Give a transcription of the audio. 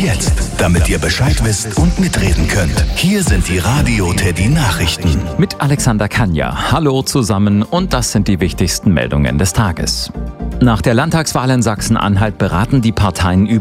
jetzt, damit ihr Bescheid wisst und mitreden könnt. Hier sind die Radio Teddy Nachrichten. Mit Alexander Kanja. Hallo zusammen und das sind die wichtigsten Meldungen des Tages. Nach der Landtagswahl in Sachsen-Anhalt beraten die Parteien über